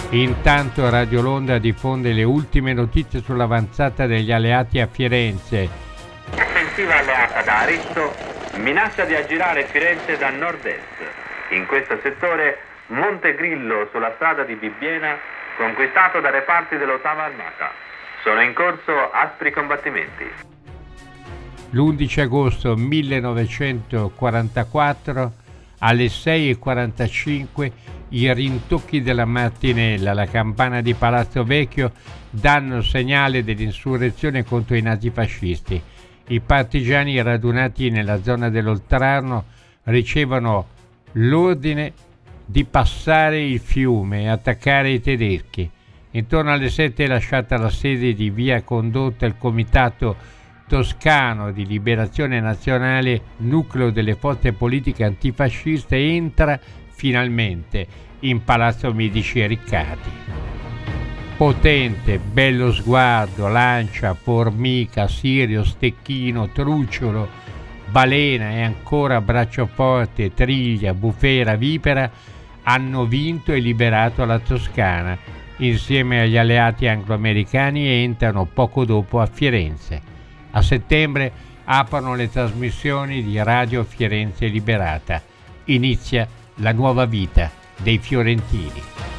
Intanto Radio Londra diffonde le ultime notizie sull'avanzata degli alleati a Firenze. Offensiva alleata da Arezzo minaccia di aggirare Firenze da nord-est. In questo settore Montegrillo sulla strada di Bibbiena conquistato da reparti dell'8ª Armata. Sono in corso aspri combattimenti. L'11 agosto 1944 alle 6:45 i rintocchi della mattinella, la campana di Palazzo Vecchio, danno segnale dell'insurrezione contro i nazifascisti. I partigiani radunati nella zona dell'Oltrarno ricevono l'ordine di passare il fiume e attaccare i tedeschi. Intorno alle 7 è lasciata la sede di via Condotta il Comitato Toscano di Liberazione Nazionale, nucleo delle forze politiche antifasciste, entra finalmente in Palazzo Medici e Riccardi. Potente, bello sguardo, lancia, formica, sirio, stecchino, truciolo, balena e ancora bracciaforte, triglia, bufera, vipera hanno vinto e liberato la Toscana. Insieme agli alleati anglo-americani entrano poco dopo a Firenze. A settembre aprono le trasmissioni di Radio Firenze Liberata. Inizia la nuova vita dei fiorentini.